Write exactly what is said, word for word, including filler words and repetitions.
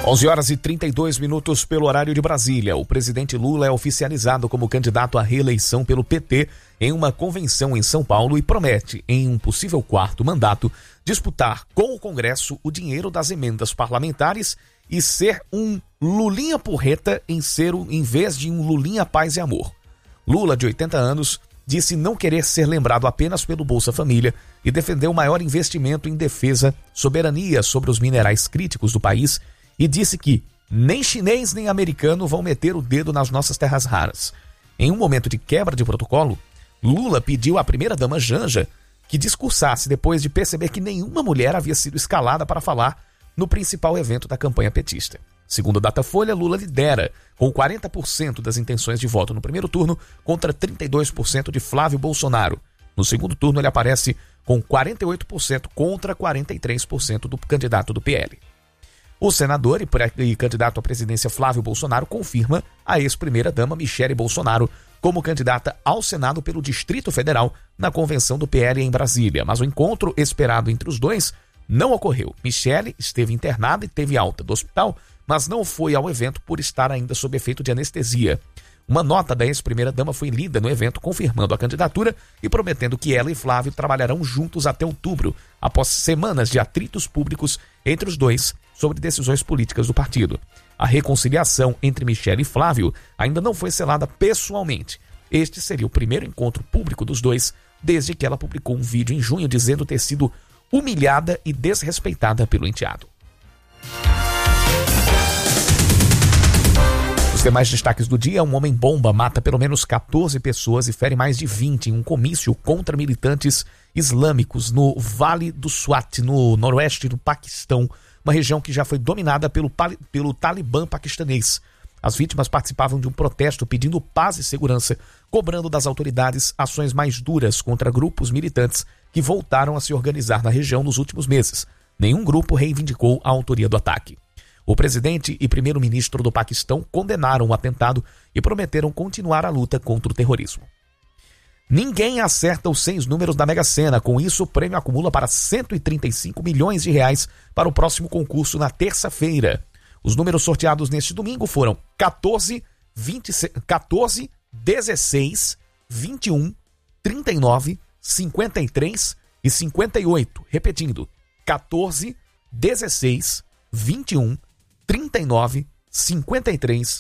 onze horas e trinta e dois minutos pelo horário de Brasília. O presidente Lula é oficializado como candidato à reeleição pelo P T em uma convenção em São Paulo e promete, em um possível quarto mandato, disputar com o Congresso o dinheiro das emendas parlamentares e ser um Lulinha porreta em, ser, em vez de um Lulinha paz e amor. Lula, de oitenta anos, disse não querer ser lembrado apenas pelo Bolsa Família e defendeu o maior investimento em defesa, soberania sobre os minerais críticos do país e disse que nem chinês nem americano vão meter o dedo nas nossas terras raras. Em um momento de quebra de protocolo, Lula pediu à primeira-dama Janja que discursasse depois de perceber que nenhuma mulher havia sido escalada para falar no principal evento da campanha petista. Segundo a Datafolha, Lula lidera com quarenta por cento das intenções de voto no primeiro turno contra trinta e dois por cento de Flávio Bolsonaro. No segundo turno, ele aparece com quarenta e oito por cento contra quarenta e três por cento do candidato do P L. O senador e, e candidato à presidência Flávio Bolsonaro confirma a ex-primeira-dama Michele Bolsonaro como candidata ao Senado pelo Distrito Federal na convenção do P L em Brasília. Mas o encontro esperado entre os dois não ocorreu. Michele esteve internada e teve alta do hospital, mas não foi ao evento por estar ainda sob efeito de anestesia. Uma nota da ex-primeira-dama foi lida no evento confirmando a candidatura e prometendo que ela e Flávio trabalharão juntos até outubro, após semanas de atritos públicos entre os dois sobre decisões políticas do partido. A reconciliação entre Michele e Flávio ainda não foi selada pessoalmente. Este seria o primeiro encontro público dos dois desde que ela publicou um vídeo em junho dizendo ter sido humilhada e desrespeitada pelo enteado. Os demais destaques do dia: um homem-bomba mata pelo menos catorze pessoas e fere mais de vinte em um comício contra militantes islâmicos no Vale do Swat, no noroeste do Paquistão, uma região que já foi dominada pelo, pelo Talibã paquistanês. As vítimas participavam de um protesto pedindo paz e segurança, cobrando das autoridades ações mais duras contra grupos militantes que voltaram a se organizar na região nos últimos meses. Nenhum grupo reivindicou a autoria do ataque. O presidente e primeiro-ministro do Paquistão condenaram o atentado e prometeram continuar a luta contra o terrorismo. Ninguém acerta os seis números da Mega Sena. Com isso, o prêmio acumula para cento e trinta e cinco milhões de reais para o próximo concurso na terça-feira. Os números sorteados neste domingo foram quatorze, vinte, quatorze, dezesseis, vinte e um, trinta e nove, cinquenta e três e cinquenta e oito. Repetindo, quatorze, dezesseis, vinte e um, trinta e nove, cinquenta e três